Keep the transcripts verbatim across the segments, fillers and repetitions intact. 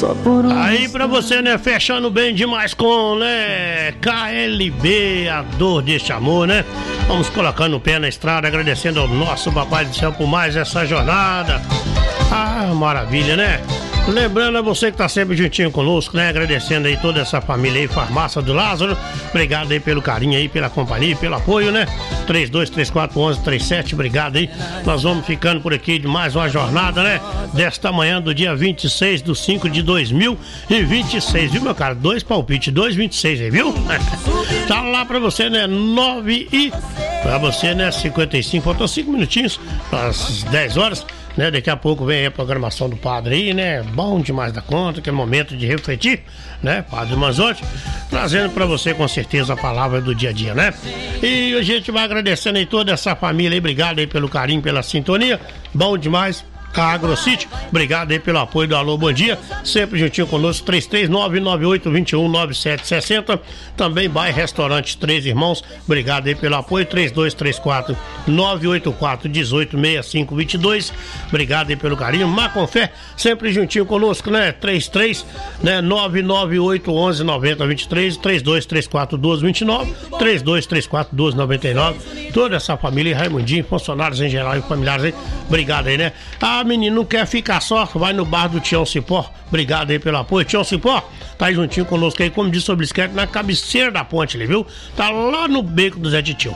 só por um Aí pra você, né, fechando bem demais com, né, K L B, a dor deste amor, né? Vamos colocando o pé na estrada, agradecendo ao nosso Papai do Céu por mais essa jornada. Ah, maravilha, né? Lembrando a você que tá sempre juntinho conosco, né? Agradecendo aí toda essa família aí, Farmácia do Lázaro. Obrigado aí pelo carinho aí, pela companhia, pelo apoio, né? três dois três quatro, um um três sete, obrigado aí. Nós vamos ficando por aqui de mais uma jornada, né? Desta manhã do dia vinte e seis de cinco de dois mil e vinte e seis, viu, meu cara? Dois palpites, dois vinte e seis aí, viu? Tá lá pra você, né? nove e... Pra você, né? cinquenta e cinco, faltam cinco minutinhos às dez horas. Né, daqui a pouco vem a programação do padre aí, né? Bom demais da conta, que é momento de refletir, né? Padre Manzotti, trazendo pra você com certeza a palavra do dia a dia, né? E a gente vai agradecendo aí toda essa família aí, obrigado aí pelo carinho, pela sintonia, bom demais. A AgroCity, obrigado aí pelo apoio do Alô Bom Dia, sempre juntinho conosco, três três nove, nove oito dois um, nove sete seis zero. Também vai Restaurante Três Irmãos, obrigado aí pelo apoio, três dois três quatro, nove oito quatro, um oito seis cinco dois dois, obrigado aí pelo carinho. Maconfé, sempre juntinho conosco, né? três três, né? nove nove oito um um, nove zero dois três, três dois três quatro, dois dois nove, três dois três quatro, dois nove nove. Toda essa família, Raimundinho, funcionários em geral e familiares aí, obrigado aí, né? Ah, menino, não quer ficar só, vai no bar do Tião Cipó, obrigado aí pelo apoio. Tião Cipó, tá aí juntinho conosco aí, como disse o bicicleta, na cabeceira da ponte ali, viu? Tá lá no beco do Zé Titio.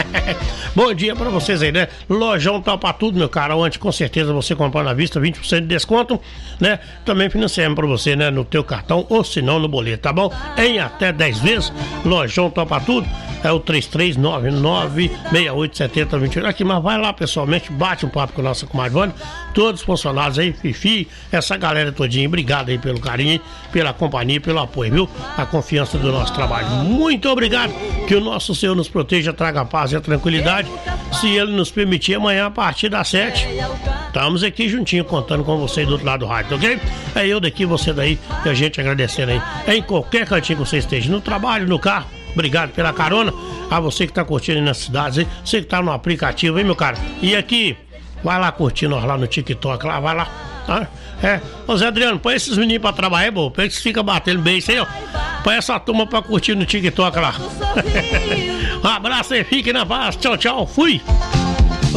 Bom dia pra vocês aí, né? Lojão Topa Tudo, meu cara, onde com certeza você comprar na vista, vinte por cento de desconto, né? Também financiamos pra você, né? No teu cartão ou se não no boleto, tá bom? Em até dez vezes, Lojão Topa Tudo. É o três três nove nove, seis oito sete zero, dois oito. Aqui, mas vai lá pessoalmente, bate um papo com a nossa comadre Vânia, todos os funcionários aí, Fifi, essa galera todinha, obrigado aí pelo carinho, pela companhia, pelo apoio, viu? A confiança do nosso trabalho. Muito obrigado, que o nosso Senhor nos proteja, traga a paz e a tranquilidade. Se Ele nos permitir, amanhã a partir das sete, estamos aqui juntinho, contando com vocês do outro lado do rádio, ok? É eu daqui, você daí, e a gente agradecendo aí, em qualquer cantinho que você esteja, no trabalho, no carro. Obrigado pela carona, a você que tá curtindo aí nas cidades, hein? Você que tá no aplicativo, hein, meu cara? E aqui, vai lá curtindo nós lá no TikTok, lá, vai lá, tá? É, ô Zé Adriano, põe esses meninos pra trabalhar, pô, pra eles ficam batendo bem isso aí, ó. Põe essa turma pra curtir no TikTok lá. Um abraço aí, fiquem na paz, tchau, tchau, fui!